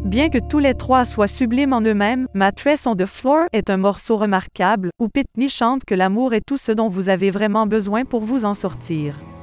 Bien que tous les trois soient sublimes en eux-mêmes, Mattress on the Floor est un morceau remarquable, où Pitney chante que l'amour est tout ce dont vous avez vraiment besoin pour vous en sortir.